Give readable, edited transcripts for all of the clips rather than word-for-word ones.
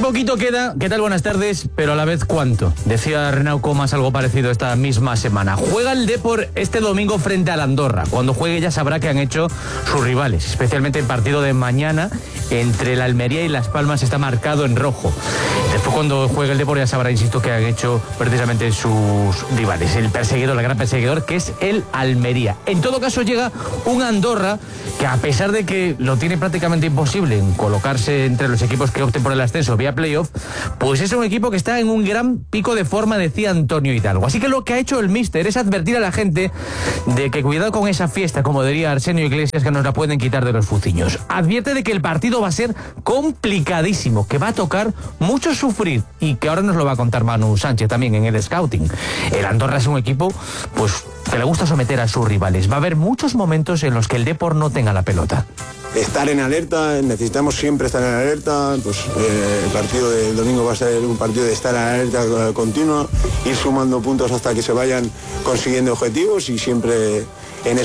poquito queda. ¿Qué tal? Buenas tardes, pero a la vez ¿cuánto? Decía Renau Comas algo parecido esta misma semana. Juega el Depor este domingo frente al Andorra. Cuando juegue ya sabrá qué han hecho sus rivales, especialmente el partido de mañana entre el Almería y Las Palmas está marcado en rojo. Después cuando juegue el Depor ya sabrá, insisto, qué han hecho precisamente sus rivales. El perseguidor, el gran perseguidor, que es el Almería. En todo caso llega un Andorra que, a pesar de que lo tiene prácticamente imposible en colocarse entre los equipos que opten por el ascenso vía playoff, pues es un equipo que está en un gran pico de forma, decía Antonio Hidalgo. Así que lo que ha hecho el míster es advertir a la gente de que cuidado con esa fiesta, como diría Arsenio Iglesias, que nos la pueden quitar de los fuciños. Advierte de que el partido va a ser complicadísimo, que va a tocar mucho sufrir y que ahora nos lo va a contar Manu Sánchez también en el scouting. El Andorra es un equipo, pues, que le gusta someter a sus rivales. Va a haber muchos momentos en los que el Depor no tenga la pelota. Estar en alerta, necesitamos siempre estar en alerta, pues el partido del domingo va a ser un partido de estar en alerta continua, ir sumando puntos hasta que se vayan consiguiendo objetivos y siempre en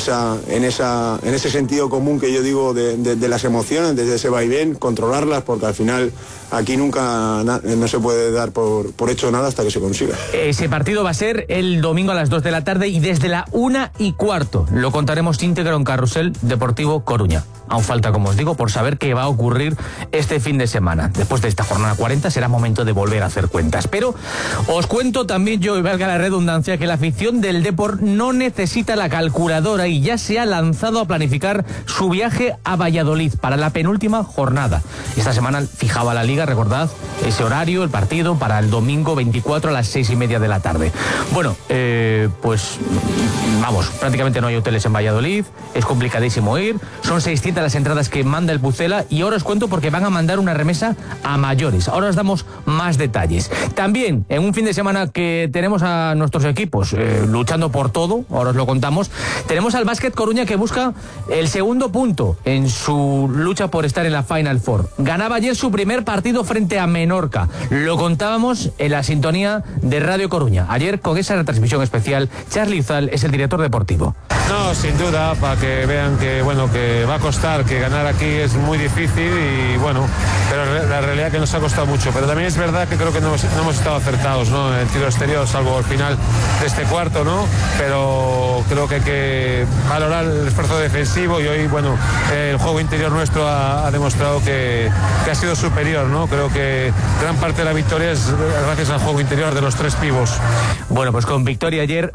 ese sentido común que yo digo de las emociones, desde ese vaivén, controlarlas, porque al final aquí nunca no se puede dar por hecho nada hasta que se consiga. Ese partido va a ser el domingo a las 2 de la tarde y desde la 1:15 lo contaremos íntegro en Carrusel Deportivo Coruña. Aún falta, como os digo, por saber qué va a ocurrir este fin de semana. Después de esta jornada 40 será momento de volver a hacer cuentas. Pero os cuento también yo, y valga la redundancia, que la afición del Depor no necesita la calculadora y ya se ha lanzado a planificar su viaje a Valladolid para la penúltima jornada. Esta semana fijaba la Liga, recordad, ese horario, el partido, para el domingo 24 a las 6:30 de la tarde. Bueno, pues vamos, prácticamente no hay hoteles en Valladolid, es complicadísimo ir, son 600 las entradas que manda el Pucela y ahora os cuento porque van a mandar una remesa a mayores. Ahora os damos más detalles. También en un fin de semana que tenemos a nuestros equipos luchando por todo, ahora os lo contamos, tenemos al Básquet Coruña que busca el segundo punto en su lucha por estar en la Final Four. Ganaba ayer su primer partido frente a Menorca. Lo contábamos en la sintonía de Radio Coruña. Ayer con esa retransmisión especial, Charly Uzal es el director deportivo. No, sin duda, para que vean que bueno, que va a costar, que ganar aquí es muy difícil y bueno, pero la realidad es que nos ha costado mucho. Pero también es verdad que creo que no hemos estado acertados, ¿no? En el tiro exterior, salvo al final de este cuarto, ¿no? Pero creo que hay que valorar el esfuerzo defensivo y hoy, bueno, el juego interior nuestro ha demostrado que ha sido superior, ¿no? Creo que gran parte de la victoria es gracias al juego interior de los tres pibos. Bueno, pues con victoria ayer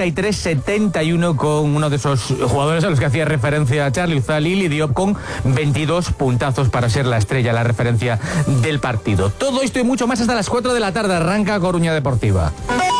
93-71 con uno de esos jugadores a los que hacía referencia Charly Uzal, Lili Diop, con 22 puntazos para ser la estrella, la referencia del partido. Todo esto y mucho más hasta las 4 de la tarde. Arranca Coruña Deportiva.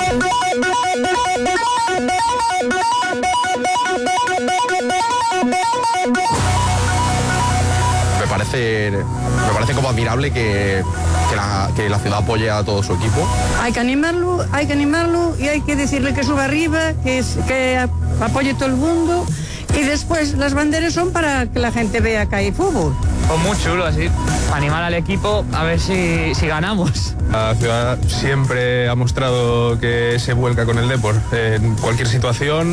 Me parece como admirable que la ciudad apoye a todo su equipo. Hay que animarlo y hay que decirle que suba arriba, que apoye todo el mundo. Y después las banderas son para que la gente vea que hay fútbol. Pues muy chulo, así, animar al equipo a ver si ganamos. La ciudad siempre ha mostrado que se vuelca con el Depor en cualquier situación.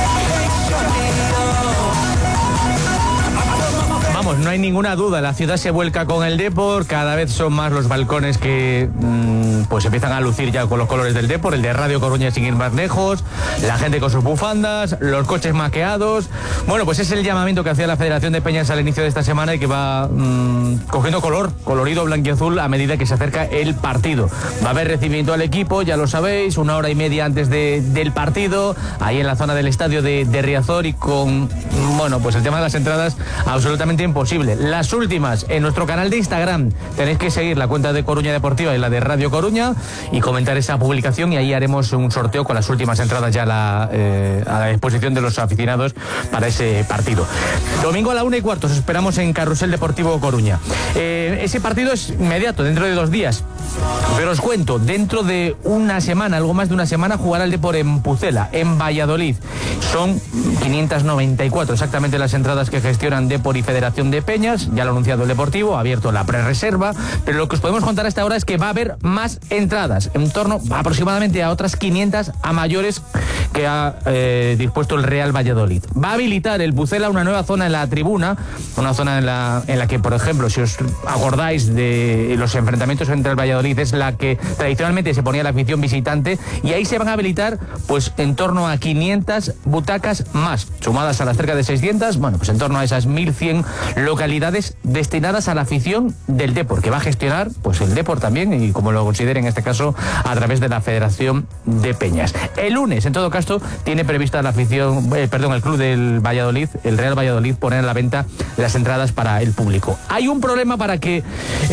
Vamos, no hay ninguna duda, la ciudad se vuelca con el Depor, cada vez son más los balcones que pues empiezan a lucir ya con los colores del Depor, el de Radio Coruña sin ir más lejos, la gente con sus bufandas, los coches maqueados. Bueno, pues es el llamamiento que hacía la Federación de Peñas al inicio de esta semana y que va cogiendo colorido blanquiazul a medida que se acerca el partido. Va a haber recibimiento al equipo, ya lo sabéis, 1 hora y media antes del partido, ahí en la zona del estadio de Riazor y con, bueno, pues el tema de las entradas absolutamente imposible. Las últimas en nuestro canal de Instagram, tenéis que seguir la cuenta de Coruña Deportiva y la de Radio Coruña y comentar esa publicación y ahí haremos un sorteo con las últimas entradas ya a la disposición de los aficionados para ese partido. Domingo a la 1:15 os esperamos en Carrusel Deportivo Coruña. Ese partido es inmediato, dentro de 2 días. Pero os cuento, dentro de una semana, algo más de una semana, jugará el Depor en Pucela, en Valladolid. Son 594 exactamente las entradas que gestionan Depor y Federación de de Peñas, ya lo ha anunciado el Deportivo, ha abierto la prerreserva, pero lo que os podemos contar hasta ahora es que va a haber más entradas, en torno aproximadamente a otras 500 a mayores que ha dispuesto el Real Valladolid. Va a habilitar el Pucela una nueva zona en la tribuna, una zona en la que, por ejemplo, si os acordáis de los enfrentamientos entre el Valladolid, es la que tradicionalmente se ponía la afición visitante, y ahí se van a habilitar pues en torno a 500 butacas más, sumadas a las cerca de 600, bueno, pues en torno a esas 1100 localidades destinadas a la afición del Depor, que va a gestionar pues el Depor también, y como lo considere en este caso, a través de la Federación de Peñas. El lunes, en todo caso, tiene prevista la afición, el club del Valladolid, el Real Valladolid, poner a la venta las entradas para el público. Hay un problema para que,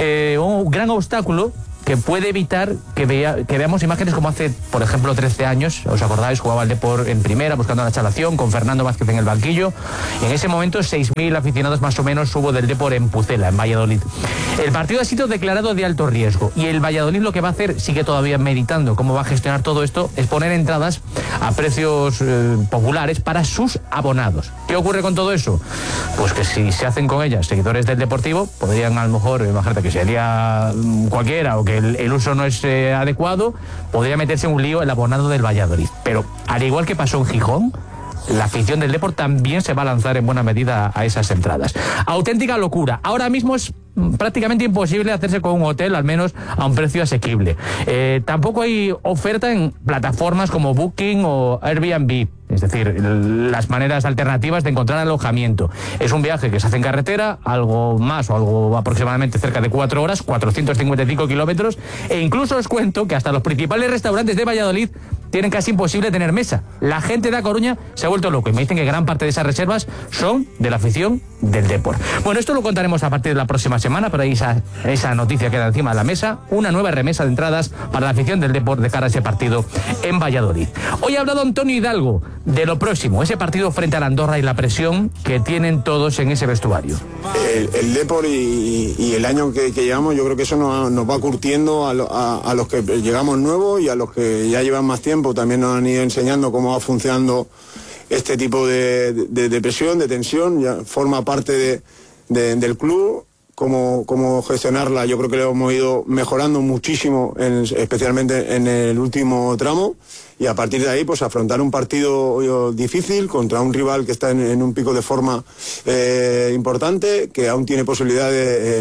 un gran obstáculo que puede evitar que veamos imágenes como hace, por ejemplo, 13 años, ¿os acordáis? Jugaba el Depor en primera, buscando la salvación, con Fernando Vázquez en el banquillo. En ese momento, 6.000 aficionados más o menos hubo del Depor en Pucela, en Valladolid. El partido ha sido declarado de alto riesgo, y el Valladolid lo que va a hacer, sigue todavía meditando cómo va a gestionar todo esto, es poner entradas a precios populares para sus abonados. ¿Qué ocurre con todo eso? Pues que si se hacen con ellas seguidores del Deportivo, podrían a lo mejor, imagínate que sería cualquiera, o que el uso no es adecuado, podría meterse en un lío el abonado del Valladolid. Pero al igual que pasó en Gijón, la afición del Depor también se va a lanzar en buena medida a esas entradas. Auténtica locura. Ahora mismo es prácticamente imposible hacerse con un hotel, al menos a un precio asequible. Tampoco hay oferta en plataformas como Booking o Airbnb, es decir, las maneras alternativas de encontrar alojamiento. Es un viaje que se hace en carretera, algo más o algo aproximadamente cerca de 4 horas, 455 kilómetros, e incluso os cuento que hasta los principales restaurantes de Valladolid tienen casi imposible tener mesa. La gente de A Coruña se ha vuelto loco, y me dicen que gran parte de esas reservas son de la afición del Depor. Bueno, esto lo contaremos a partir de la próxima semana, pero ahí esa noticia queda encima de la mesa, una nueva remesa de entradas para la afición del Depor de cara a ese partido en Valladolid. Hoy ha hablado Antonio Hidalgo de lo próximo, ese partido frente a la Andorra y la presión que tienen todos en ese vestuario. El Depor y el año que llevamos, yo creo que eso nos va curtiendo a los que llegamos nuevos, y a los que ya llevan más tiempo también nos han ido enseñando cómo va funcionando este tipo de presión, de tensión. Ya forma parte del club, cómo gestionarla. Yo creo que lo hemos ido mejorando muchísimo, especialmente en el último tramo, y a partir de ahí pues afrontar un partido difícil contra un rival que está en un pico de forma importante, que aún tiene posibilidad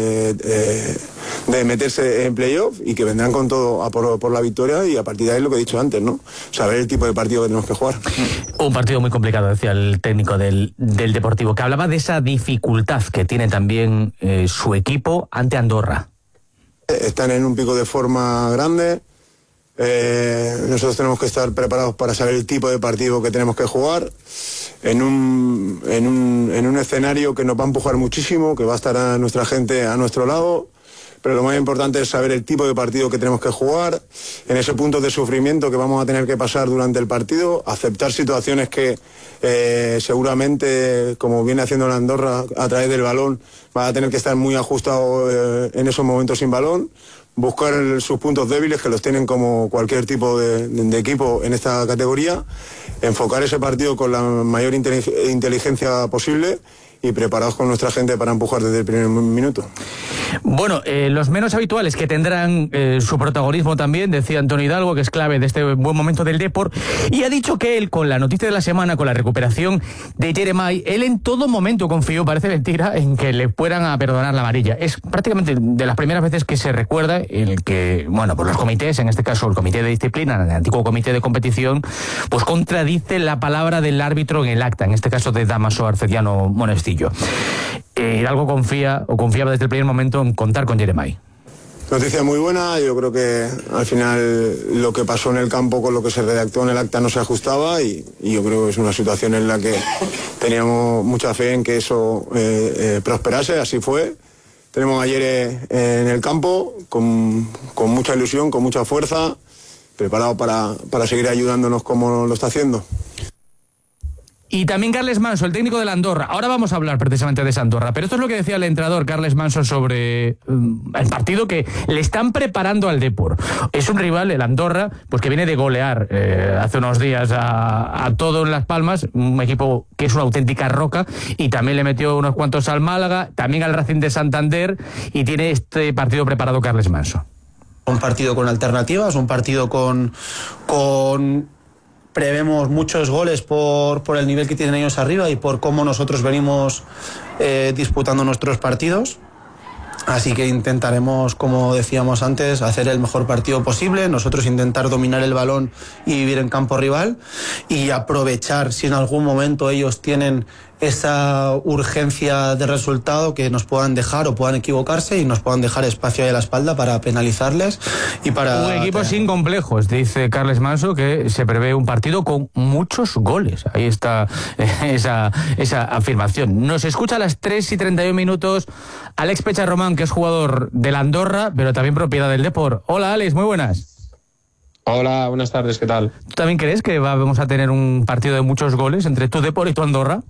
de meterse en playoff, y que vendrán con todo por la victoria, y a partir de ahí lo que he dicho antes, ¿no? Saber el tipo de partido que tenemos que jugar. Un partido muy complicado, decía el técnico del Deportivo, que hablaba de esa dificultad que tiene también su equipo ante Andorra. Están en un pico de forma grande. Nosotros tenemos que estar preparados para saber el tipo de partido que tenemos que jugar en un escenario que nos va a empujar muchísimo, que va a estar a nuestra gente a nuestro lado, pero lo más importante es saber el tipo de partido que tenemos que jugar, en ese punto de sufrimiento que vamos a tener que pasar durante el partido, aceptar situaciones que seguramente, como viene haciendo la Andorra a través del balón, va a tener que estar muy ajustado en esos momentos sin balón, buscar sus puntos débiles, que los tienen como cualquier tipo de equipo en esta categoría, enfocar ese partido con la mayor inteligencia posible, y preparados con nuestra gente para empujar desde el primer minuto. Bueno, los menos habituales que tendrán su protagonismo también, decía Antonio Hidalgo, que es clave de este buen momento del Depor, y ha dicho que él, con la noticia de la semana, con la recuperación de Jeremai, él en todo momento confió, parece mentira, en que le fueran a perdonar la amarilla. Es prácticamente de las primeras veces que se recuerda el que, bueno, pues los comités, en este caso el comité de disciplina, el antiguo comité de competición, pues contradice la palabra del árbitro en el acta, en este caso de Damaso Arcediano Monestillo. Hidalgo confiaba desde el primer momento en contar con Jeremai. Noticia muy buena. Yo creo que al final lo que pasó en el campo con lo que se redactó en el acta no se ajustaba, y yo creo que es una situación en la que teníamos mucha fe en que eso prosperase. Así fue. Tenemos ayer en el campo con mucha ilusión, con mucha fuerza, preparado para seguir ayudándonos como lo está haciendo. Y también Carles Manso, el técnico de la Andorra. Ahora vamos a hablar precisamente de esa Andorra, pero esto es lo que decía el entrenador Carles Manso sobre el partido que le están preparando al Depor. Es un rival, el Andorra, pues que viene de golear hace unos días a todo en Las Palmas, un equipo que es una auténtica roca, y también le metió unos cuantos al Málaga, también al Racing de Santander, y tiene este partido preparado Carles Manso. Un partido con alternativas, un partido con prevemos muchos goles por el nivel que tienen ellos arriba y por cómo nosotros venimos disputando nuestros partidos. Así que intentaremos, como decíamos antes, hacer el mejor partido posible, nosotros intentar dominar el balón y vivir en campo rival y aprovechar si en algún momento ellos tienen esa urgencia de resultado, que nos puedan dejar o puedan equivocarse y nos puedan dejar espacio ahí a la espalda para penalizarles y para... Un equipo sin complejos, dice Carles Manso, que se prevé un partido con muchos goles. Ahí está esa afirmación. Nos escucha a las 3:31 Alex Pecharromán, que es jugador del Andorra, pero también propiedad del Depor. Hola, Alex, muy buenas. Hola, buenas tardes, ¿qué tal? ¿Tú también crees que vamos a tener un partido de muchos goles entre tu Depor y tu Andorra?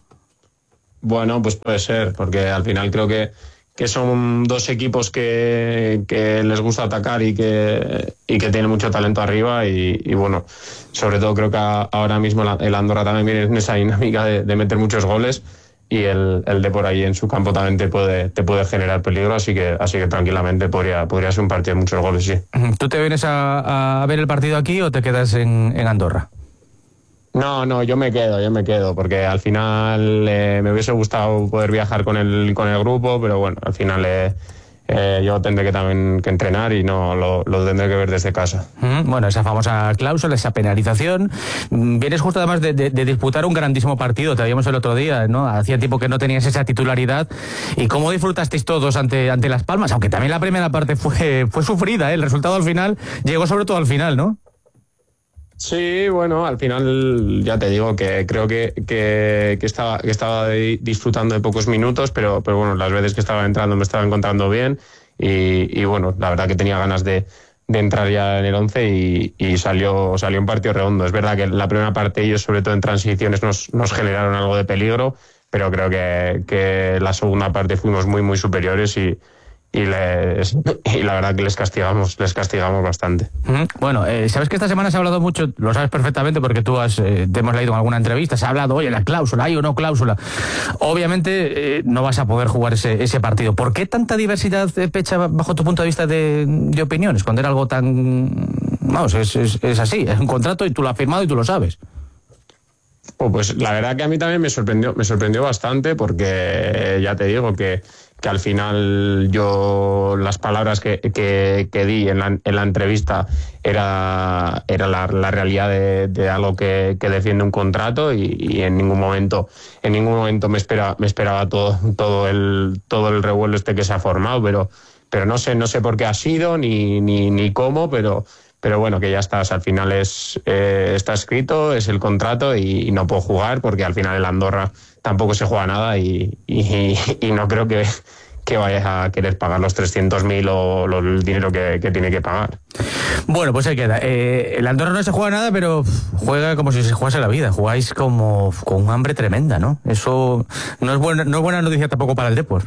Bueno, pues puede ser, porque al final creo que son dos equipos que les gusta atacar y que tienen mucho talento arriba y bueno, sobre todo creo que ahora mismo el Andorra también viene en esa dinámica de meter muchos goles y el Depor ahí en su campo también te puede generar peligro, así que tranquilamente podría ser un partido de muchos goles, sí. ¿Tú te vienes a ver el partido aquí o te quedas en Andorra? No, yo me quedo, porque al final me hubiese gustado poder viajar con el grupo, pero bueno, al final yo tendré que también que entrenar y no lo tendré que ver desde casa. Bueno, esa famosa cláusula, esa penalización. Vienes justo además de disputar un grandísimo partido, te veíamos el otro día, ¿no? Hacía tiempo que no tenías esa titularidad. ¿Y cómo disfrutasteis todos ante Las Palmas? Aunque también la primera parte fue sufrida, ¿eh? El resultado al final llegó sobre todo al final, ¿no? Sí, bueno, al final ya te digo que creo que estaba disfrutando de pocos minutos, pero bueno, las veces que estaba entrando me estaba encontrando bien y bueno, la verdad que tenía ganas de entrar ya en el 11 y salió un partido redondo. Es verdad que la primera parte ellos, sobre todo en transiciones, nos generaron algo de peligro, pero creo que la segunda parte fuimos muy, muy superiores y la verdad que les castigamos bastante. Bueno, sabes que esta semana se ha hablado mucho, lo sabes perfectamente porque tú te hemos leído en alguna entrevista, se ha hablado, oye, la cláusula, ¿hay o no cláusula? Obviamente no vas a poder jugar ese partido. ¿Por qué tanta diversidad, Pecha, bajo tu punto de vista de opiniones? Cuando era algo tan... Vamos, es así, es un contrato y tú lo has firmado y tú lo sabes. Pues la verdad que a mí también me sorprendió bastante porque ya te digo que al final yo las palabras que di en la entrevista era la realidad de algo que defiende un contrato y en ningún momento me esperaba todo el revuelo este que se ha formado, pero no sé por qué ha sido ni cómo, pero bueno, que ya está, al final está escrito, es el contrato y no puedo jugar porque al final el Andorra tampoco se juega nada y no creo que vayas a querer pagar los 300.000 o el dinero que tiene que pagar. Bueno, pues ahí queda. El Andorra no se juega nada, pero juega como si se jugase la vida. Jugáis como con un hambre tremenda, ¿no? Eso no es buena noticia tampoco para el Depor.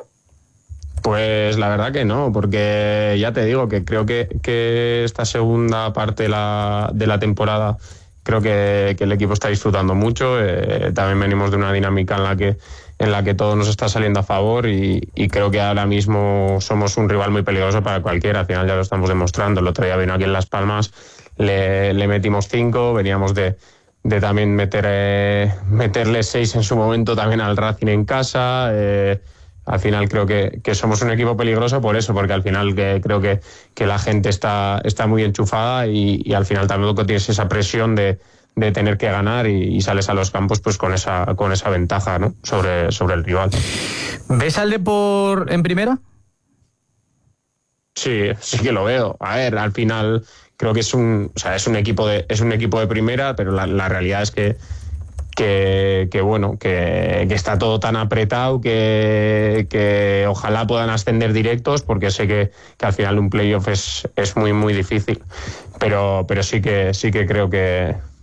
Pues la verdad que no, porque ya te digo que creo que esta segunda parte de la temporada creo que el equipo está disfrutando mucho. También venimos de una dinámica en la que todo nos está saliendo a favor y creo que ahora mismo somos un rival muy peligroso para cualquiera. Al final ya lo estamos demostrando. El otro día vino aquí en Las Palmas, le metimos 5, veníamos de también meterle 6 en su momento también al Racing en casa. Al final creo que somos un equipo peligroso por eso, porque al final creo que la gente está muy enchufada y al final también tienes esa presión de tener que ganar y sales a los campos pues con esa ventaja, ¿no? sobre el rival. ¿Ves al Depor en primera? Sí que lo veo. A ver, al final creo que es un equipo de primera, pero la realidad es que bueno, que está todo tan apretado que ojalá puedan ascender directos, porque sé que al final un playoff es muy muy difícil, pero sí que creo que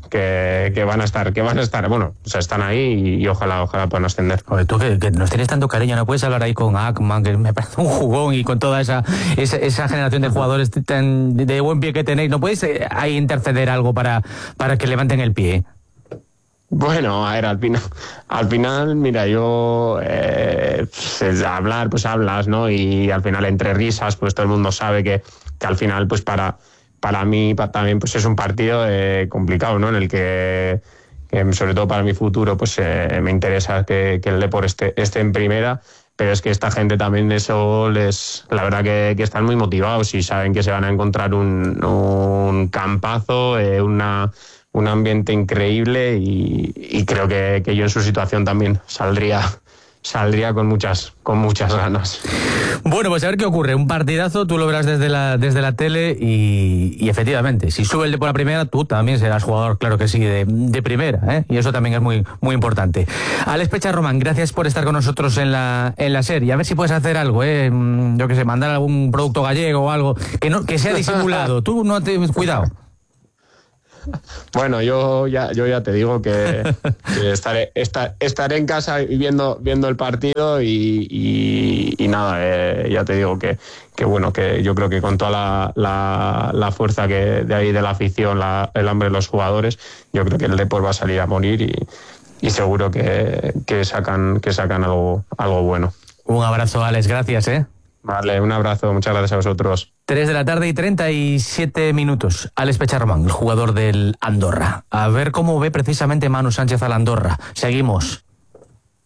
que van a estar, bueno, o sea, están ahí y ojalá puedan ascender. Joder, tú que nos tienes tanto cariño, ¿no puedes hablar ahí con Ackman, que me parece un jugón, y con toda esa generación de jugadores de buen pie que tenéis? ¿No puedes ahí interceder algo para que levanten el pie? Bueno, a ver, al final, mira, yo hablar, pues hablas, ¿no? Y al final, entre risas, pues todo el mundo sabe que al final, pues para mí también pues es un partido complicado, ¿no? En el que sobre todo para mi futuro, pues me interesa que el Depor esté en primera. Pero es que esta gente también, eso la verdad que están muy motivados y saben que se van a encontrar un campazo, un ambiente increíble, y creo que yo en su situación también saldría con muchas ganas. Bueno, pues a ver qué ocurre. Un partidazo, tú lo verás desde la tele y efectivamente, si sube el Depor a primera, tú también serás jugador, claro que sí, de primera, ¿eh? Y eso también es muy, muy importante. Alex Pecharroman, gracias por estar con nosotros en la serie. A ver si puedes hacer algo, yo que sé, mandar algún producto gallego o algo que sea disimulado. Tú no te... Cuidado. Bueno, yo ya te digo que estaré en casa viendo el partido y nada, ya te digo que bueno, que yo creo que con toda la fuerza que de ahí de la afición, el hambre de los jugadores, yo creo que el Depor va a salir a morir y seguro que sacan algo bueno. Un abrazo, Alex, gracias, Vale, un abrazo, muchas gracias a vosotros. 3:37 p.m. Alex Pecharroman, el jugador del Andorra. A ver cómo ve precisamente Manu Sánchez al Andorra. Seguimos.